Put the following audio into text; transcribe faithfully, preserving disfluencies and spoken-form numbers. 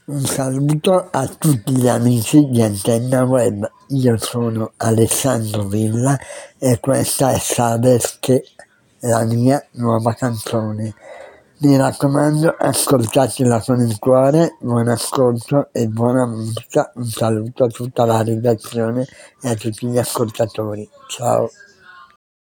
Un saluto a tutti gli amici di Antenna Web, io sono Alessandro Villa e questa è Sabes che la mia nuova canzone. Mi raccomando, ascoltatela con il cuore, buon ascolto e buona musica. Un saluto a tutta la redazione e a tutti gli ascoltatori. Ciao.